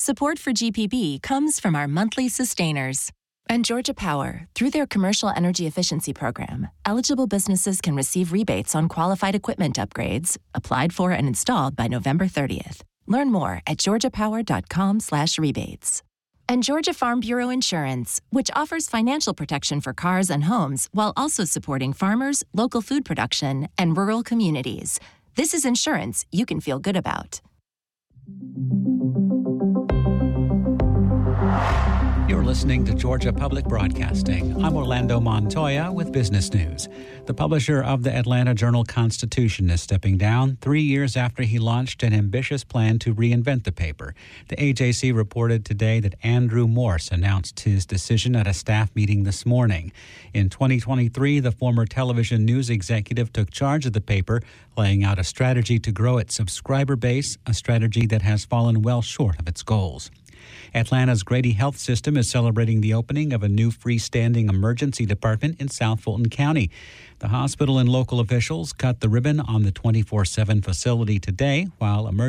Support for GPB comes from our monthly sustainers. And Georgia Power, through their Commercial Energy Efficiency Program, eligible businesses can receive rebates on qualified equipment upgrades, applied for and installed by November 30th. Learn more at georgiapower.com/rebates. And Georgia Farm Bureau Insurance, which offers financial protection for cars and homes while also supporting farmers, local food production, and rural communities. This is insurance you can feel good about. You're listening to Georgia Public Broadcasting. I'm Orlando Montoya with business news. The publisher of the Atlanta Journal-Constitution is stepping down 3 years after he launched an ambitious plan to reinvent the paper. The AJC reported today that Andrew Morse announced his decision at a staff meeting this morning. In 2023, the former television news executive took charge of the paper, laying out a strategy to grow its subscriber base, a strategy that has fallen well short of its goals. Atlanta's Grady Health System is celebrating the opening of a new freestanding emergency department in South Fulton County. The hospital and local officials cut the ribbon on the 24/7 facility today, while emergency